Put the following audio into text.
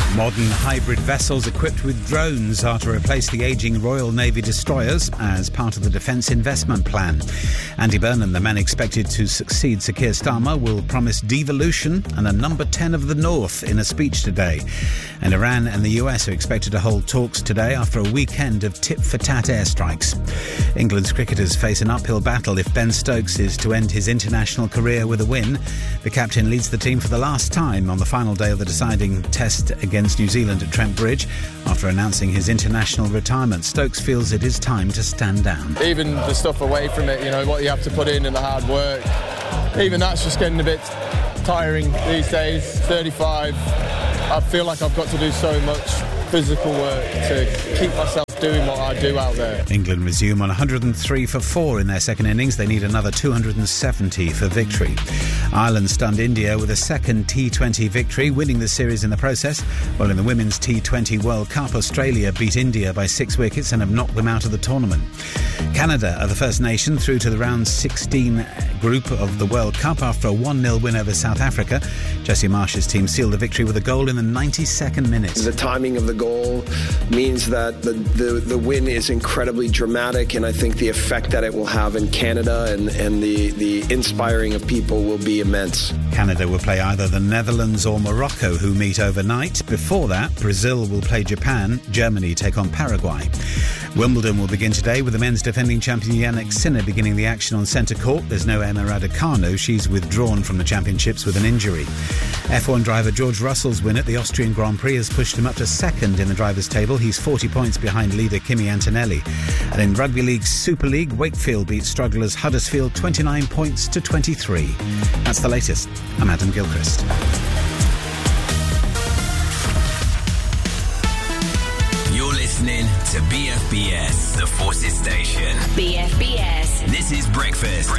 Modern hybrid vessels equipped with drones are to replace the ageing Royal Navy destroyers as part of the Defence Investment Plan. Andy Burnham, the man expected to succeed Sir Keir Starmer, will promise devolution and a number 10 of the North in a speech today. And Iran and the US are expected to hold talks today after a weekend of tit-for-tat airstrikes. England's cricketers face an uphill battle if Ben Stokes is to end his international career with a win. The captain leads the team for the last time on the final day of the deciding test against New Zealand at Trent Bridge. After announcing his international retirement, Stokes feels it is time to stand down. Even the stuff away from it, you know, what you have to put in and the hard work, even that's just getting a bit tiring these days. 35, I feel like I've got to do so much physical work to keep myself doing what I do out there. England resume on 103 for 4 in their second innings. They need another 270 for victory. Ireland stunned India with a second T20 victory, winning the series in the process. While in the Women's T20 World Cup, Australia beat India by 6 wickets and have knocked them out of the tournament. Canada are the first nation through to the round 16 group of the World Cup after a 1-0 win over South Africa. Jesse Marsh's team sealed the victory with a goal in the 92nd minute. The timing of the goal means that the win is incredibly dramatic, and I think the effect that it will have in Canada and the inspiring of people will be immense. Canada will play either the Netherlands or Morocco, who meet overnight. Before that, Brazil will play Japan, Germany take on Paraguay. Wimbledon will begin today with the men's defending champion Jannik Sinner beginning the action on centre court. There's no Emma Raducanu. She's withdrawn from the championships with an injury. F1 driver George Russell's win at the Austrian Grand Prix has pushed him up to second in the drivers' table. He's 40 points behind leader Kimi Antonelli. And in Rugby League Super League, Wakefield beat strugglers Huddersfield 29 points to 23. That's the latest. I'm Adam Gilchrist. You're listening to BFBS, the Forces Station. BFBS. This is Breakfast